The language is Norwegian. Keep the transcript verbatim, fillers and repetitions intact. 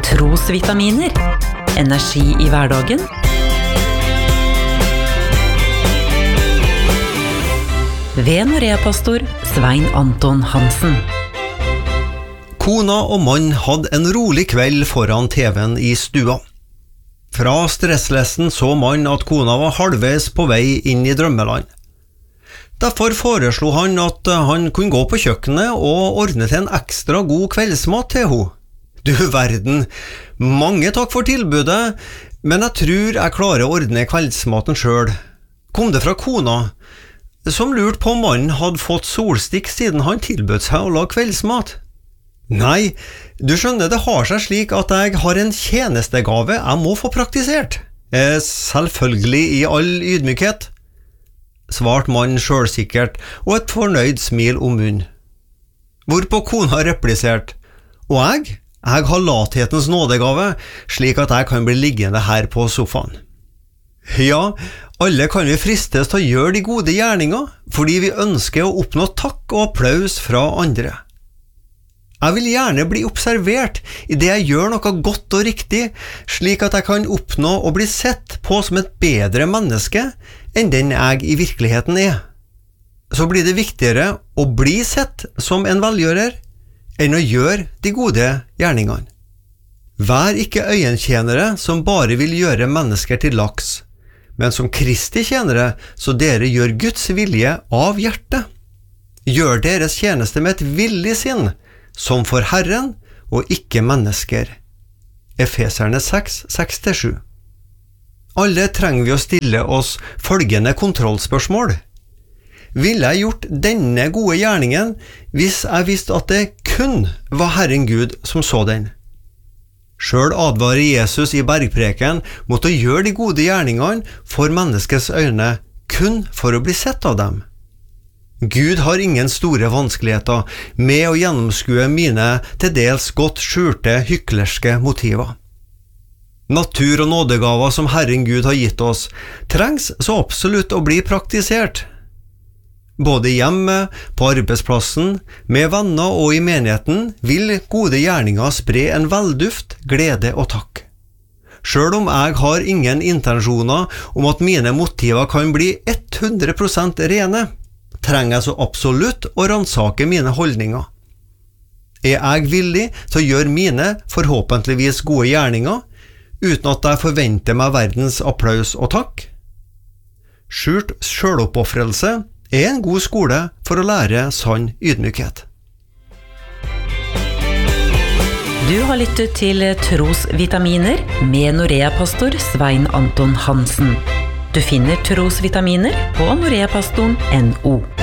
Trosvitaminer. Energi i hverdagen. Ved Norea-pastor Svein Anton Hansen. Kona og mann hadde en rolig kveld foran T V-en i stua. Fra stresslessen så man at kona var halvveis på vei inn i drømmeland. Derfor foreslo han at han kunne gå på kjøkkenet og ordne til en ekstra god kveldsmat til henne. Du verden, mange takk for tilbudet, men jeg tror jeg klarer å ordne kveldsmaten selv. Kom det fra kona, som lurte på om mannen hadde fått solstikk siden han tilbød seg å lage kveldsmat. Nei, du skjønner, det har seg slik at jeg har en tjenestegave jeg må få praktisert. Eh, selvfølgelig i all ydmykhet. Svart mann selvsikkert og et fornøyd smil om munn. Hvorpå kona replisert, og jeg? Jeg har lathetens nådegave, slik at jeg kan bli liggende her på sofaen. Ja, alle kan vi fristes til å gjøre de gode gjerninger, fordi vi ønsker å oppnå takk og applaus fra andre. Jeg vil gjerne bli observert i det jeg gjør noe godt og riktig, slik at jeg kan oppnå å bli sett på som et bedre menneske enn den jeg i virkeligheten er. Så blir det viktigere å bli sett som en velgjører enn å gjøre de gode gjerningene. Vær ikke øyentjenere som bare vil gjøre mennesker til laks, men som Kristi tjenere, så dere gjør Guds vilje av hjertet. Gjør deres tjeneste med et villig sinn, som for Herren og ikke mennesker. Efeserne seks, seks til sju. Alle trenger vi å stille oss følgende kontrollspørsmål. Ville jeg gjort denne gode gjerningen hvis jeg visste at det kun var Herren Gud som så den? Selv advarer Jesus i bergpreken mot å gjøre de gode gjerningene for menneskets øyne kun for å bli sett av dem. Gud har ingen store vanskeligheter med å gjennomskue mine til dels godt skjulte hyklerske motiver. Natur- og nådegaver som Herren Gud har gitt oss, trengs så absolutt å bli praktisert. Både hjemme, på arbeidsplassen, med venner og i menigheten vil gode gjerninger spre en velduft, glede og takk. Selv om jeg har ingen intensjoner om at mine motiver kan bli hundre prosent rene, trenger jeg så absolutt å ransake mine holdninger. Er jeg villig til å gjøre mine forhåpentligvis gode gjerninger, uten at jeg forventer meg verdens applaus og takk? Skjult selvoppofrelse er en god skole for å lære sann ydmykhet. Du har lyttet til Trosvitaminer med Norea-pastor Svein Anton Hansen. Du finner Trosvitaminer på noreapastoren punktum no.